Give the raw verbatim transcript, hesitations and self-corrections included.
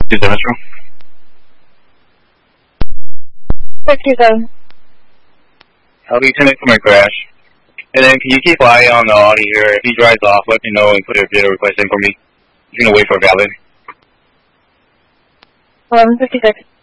Is that Metro? fifty-seven. I'll be ten for my crash. And then can you keep an eye on the Audi here? If he drives off, let me know and put a video request in for me. He's gonna wait for a valet. eleven fifty-six.